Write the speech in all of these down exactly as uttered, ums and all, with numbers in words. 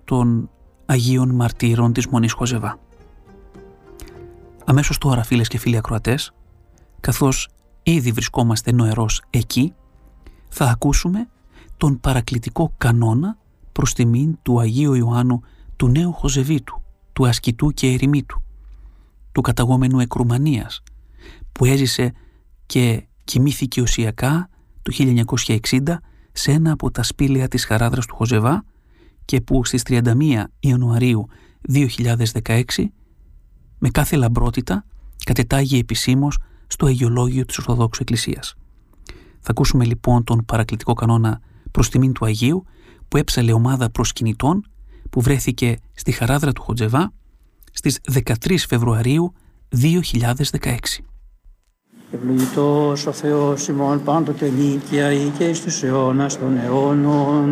των Αγίων Μαρτύρων της Μονής Χοζεβά. Αμέσως τώρα, φίλες και φίλοι ακροατές, καθώς ήδη βρισκόμαστε νοερός εκεί, θα ακούσουμε τον παρακλητικό κανόνα προς τιμήν του Αγίου Ιωάννου του Νέου Χοζεβίτου, του ασκητού και ερημίτου, του καταγόμενου εκ Ρουμανίας, που έζησε και κοιμήθηκε ουσιακά το χίλια εννιακόσια εξήντα σε ένα από τα σπήλαια της Χαράδρας του Χοζεβά και που στις τριάντα μία Ιανουαρίου δύο χιλιάδες δεκαέξι με κάθε λαμπρότητα κατετάγει επισήμως στο Αγιολόγιο της Ορθοδόξου Εκκλησίας. Θα ακούσουμε λοιπόν τον παρακλητικό κανόνα προς τιμήν του Αγίου που έψαλε ομάδα προσκυνητών που βρέθηκε στη Χαράδρα του Χοζεβά στις δεκατρείς Φεβρουαρίου δύο χιλιάδες δεκαέξι. Ευλογητός ο Θεός ημών πάντοτε νίκαια ή και εις τους αιώνας των αιώνων.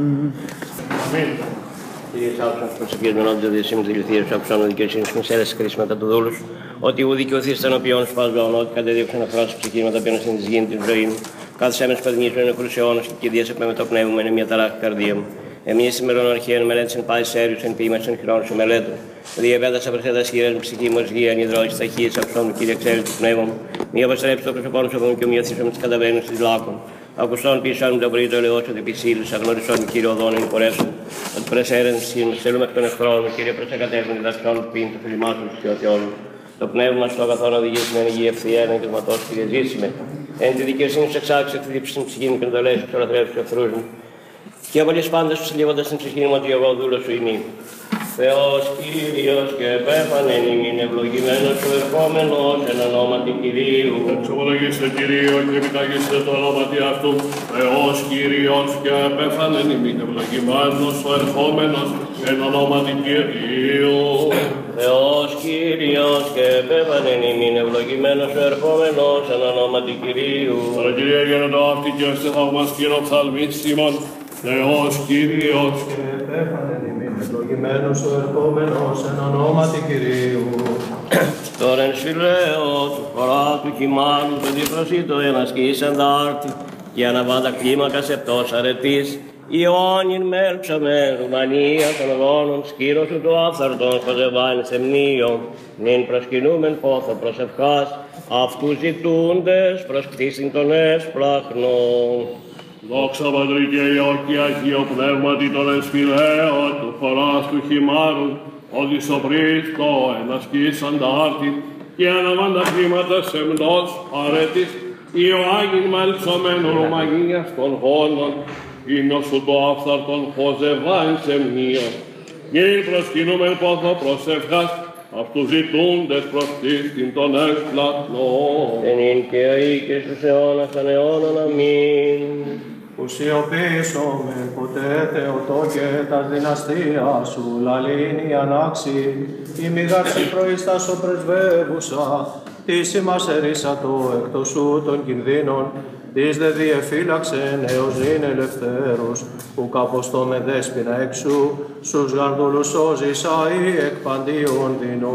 Αμήν. Κύριε Σάψον, προσευχής μενόντες διεσύμους δηληθείες σου αψώνω δικαιοσύνης και μισέλες κρίσματα του δούλους, ότι ου δικαιωθείς τα ενωπιών σπασμών, ότι κατεδίωξαν αφράσεις ψυχήματα πένασιν της γήν την ζωή μου, κάθεσέ με σπαδνήσω εν νεκρούς αιώνας και κηδείας με το πνεύμα είναι μια ταράχη καρδία μου. Εμείς ημερών αρχαίων μελέτης εν πάση σέριους εν ποίημας εν χειρών σου μελέτων. Διαβέτασα πρεσέτα σχήρες ψυχή μου οργία, νιδρόης ταχύης αψώνου, Κύριε ξέρει του πνεύμα μου. Μη αποστρέψει το πρόσωπό σου μου και ομοιωθήσω με τις καταβαίνους της λάκων. Ακουστών πίσω αν το βρήτο ελαιός ότι επισύλλησα, γνωρισόν Κύριε οδόν εν πορέσουν. Ότι πρεσέρεν σχήνουν, στέλνουμε εκ των εχθρών μου, Κύριε προσεκατεύουν διδασκόν του πίν του φιλημάτων του σκιωτιών μου. Το πνεύμα στο αγαθόν οδηγήσει με υγεία ευθεία, ένα και ματός Κύριε ζήσιμε. Εν τη δικαιοσύνη σου εξάξε, τη δίψη στην ψυχή μου και εντολές σου εξολαθρεύσει του εχθρούς μου. Και απολύς πάντες τους λίβοντας την ψυχή μου ότι εγώ δούλος σου ημί. Θεός Κύριος και επέφανεν ημίν ευλογημένος σου ερχόμενος εν ονόματι Κυρίου. Εξομολογήστε Κυρίο και επιταγήστε το ονόματι αυτού. Θεός Κύριος και επέφανεν ημίν ευλογημένος σου ερχόμενος εν ονόματι Κυρίου. Θεός Κύριος και επέφανεν ημίν ευλογημένος σου ερχόμενος εν ονόματι Κυρίου. Τώρα Κύριε γένοντο αυτή και ωστε θαυμαστήρο ψαλμίσιμον. Θεός Κύριος και επέφανεν ημίν ευλογημένος ο ερχόμενος εν ονόματι Κυρίου. Τώρα εν σφυλαίο του χωρά του χυμάρου το διπροσίτο ενασκής ενδάρτη και αναβάντα κλίμακα σεπτός αρετής Ιωάννην μέλψαμε Ρουμανία των γόνων σκύρος του το άφθαρτον χοζεβάν σε μνήον νυν προσκυνούμεν πόθο προσευχάς αυτούς ζητούντες προς κτήσιν των έσπλαχνων. Δόξα Πατρί και Υιό και Αγίο Πνεύματι των εσφυλαίων του χωράς του χυμάρου, ότι σοπρίστο ενασκής αντάρτη και αναβάντα κλίματα σεμνός αρέτης Ιωάννην μαλψωμένου Ρουμανίας των γόνων, είναι σου το άφθαρτον χοζεβάν σε μνήον. Νυν προσκυνούμεν πόθο προσευχάς, αυτούς ζητούντες προς τίστην των έσπλαχνων. Ενήν και αεί και στους αιώνας των αιώνων. Αμήν. Ουσιοποιήσομεν ποτέ Θεοτό και τας δυναστεία σου λαλήν η ανάξη, η μηγάρση προϊστάσω πρεσβεύουσα, της ημάς ερίσατο εκτός σου των κινδύνων, της δε διεφύλαξεν έως είναι ελευθέρους, που καποστό με δέσποινα εξού, στους γαρδούλους σώζεις αεί εκ παντίων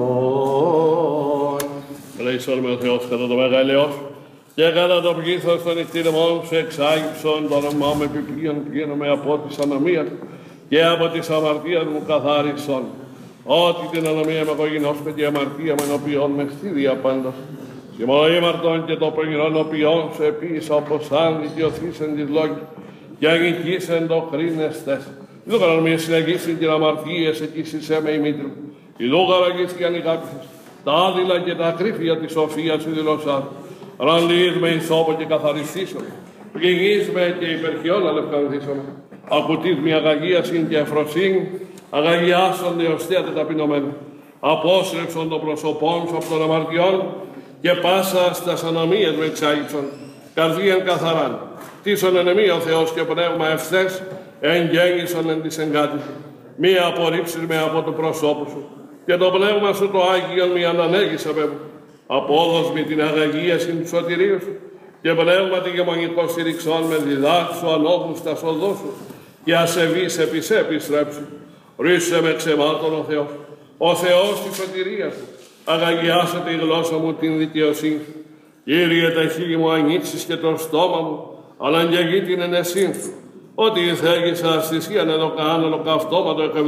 δεινών. Ελέησον ο Θεός κατά το μεγαλειός, και κατά το πλήθος των εκτήρημών σου εξάγυψον το όνομά μου επιπλέον πλήνομαι από της ανομίας και από της αμαρτίας μου καθάρισον. Ότι την ανομία με κογινός και τη αμαρτία με ενωπιών με στήδια πάντως. Συμμολόγη αμαρτών και το προγινών οπιών σου επίσης όπως αν δικαιωθήσεν της λόγης και αγγικήσεν το κρίνεστες. Η δούγα ανομία συναγήσει την αμαρτία σε κύσισέ με ημίτρου. Η δούγα αγγίστηκαν οι κάποιες. Τα άδειλα και τα ακρίφεια της σοφίας σου δηλωσά. Ραλίζουμε εις όπο και καθαριστήσαμε, πληγίσμε και υπερχιόν αλευκανθήσαμε. Ακουτής μια αγαγίασιν και εφροσύνη, αγαγιάσονται ωστέατε ταπεινωμένα. Απόστρεψον το προσωπόν σου από των αμαρτιών και πάσα στας ανομίες με εξάγυψον. Καρδίαν καθαράν, τίσον ενεμή ο Θεός και πνεύμα ευθές, εγγέννησον εν της εγκάτης. Μη απορρίψεις με από το προσώπου σου και το πνεύμα σου το Άγιον μη ανανέγησε με μου. Απόδοσμη την αγαγίαση του σωτηρίου σου και πνεύματι γεμονικό στηριξών με διδάξου ανώχους τα σοδό σου και ασεβείς επί σε επιστρέψου. Ρίσε με ξεμάτων ο Θεός, ο Θεός της σωτηρίας σου. Αγαγιάσε τη γλώσσα μου την δικαιοσύνη σου. Κύριε τα χείλη μου ανοίξεις και το στόμα μου, αλλά αγγεγεί την ενεσύν σου. Ότι θέλεις αστησία να το κάνω, το καυτώμα το